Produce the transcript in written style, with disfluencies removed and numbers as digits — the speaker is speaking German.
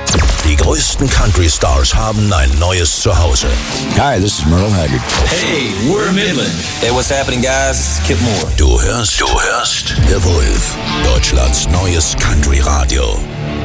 Die größten Country-Stars haben ein neues Zuhause. Hi, this is Merle Haggard. Hey, we're Midland. Hey, what's happening, guys? It's Kip Moore. Du hörst The Wolf, Deutschlands neues Country-Radio.